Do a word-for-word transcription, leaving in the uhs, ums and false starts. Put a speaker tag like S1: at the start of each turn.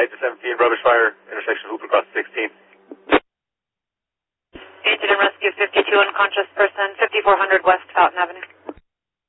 S1: eight to seventeen, rubbish fire, intersection Hooper Cross sixteen.
S2: Incident rescue fifty-two, unconscious person, fifty-four hundred West Fountain Avenue.